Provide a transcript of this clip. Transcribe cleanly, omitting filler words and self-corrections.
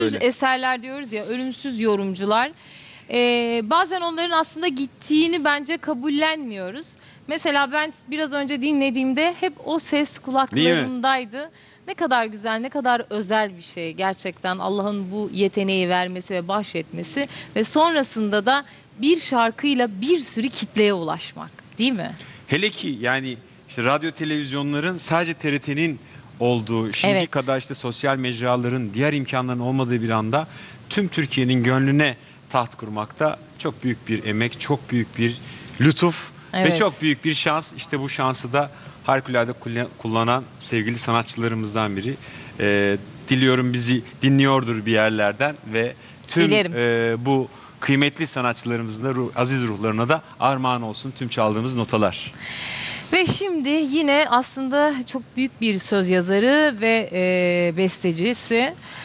Ölümsüz eserler diyoruz ya, ölümsüz yorumcular. Bazen onların aslında gittiğini bence kabullenmiyoruz. Mesela ben biraz önce dinlediğimde hep o ses kulaklarımdaydı. Ne kadar güzel, ne kadar özel bir şey gerçekten Allah'ın bu yeteneği vermesi ve bahşetmesi ve sonrasında da bir şarkıyla bir sürü kitleye ulaşmak, değil mi? Hele ki yani işte radyo televizyonların sadece TRT'nin olduğu, şimdiki Evet. kadar işte sosyal mecraların, diğer imkanların olmadığı bir anda tüm Türkiye'nin gönlüne taht kurmakta çok büyük bir emek, çok büyük bir lütuf ve Evet. çok büyük bir şans. İşte bu şansı da harikulade kullanan sevgili sanatçılarımızdan biri. Diliyorum bizi dinliyordur bir yerlerden ve tüm bu kıymetli sanatçılarımızın da aziz ruhlarına da armağan olsun tüm çaldığımız notalar. Ve şimdi yine aslında çok büyük bir söz yazarı ve bestecisi